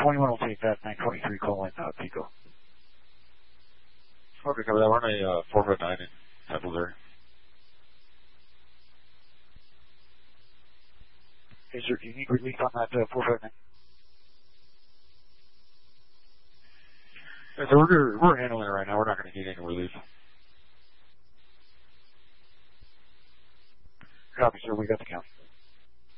21 will take that. 923 calling Pico. Okay, cover that. We're on a 449 in Temple there. Is there unique relief on that 459? Yeah, so we're handling it right now. We're not going to need any relief. Copy, sir. We got the count.